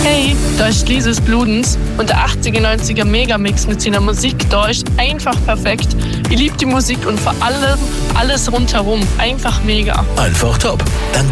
Hey, da ist Lises Bludens und der 80er, 90er Megamix mit seiner Musik, da ist einfach perfekt. Ich liebe die Musik und vor allem alles rundherum. Einfach mega. Einfach top. Dank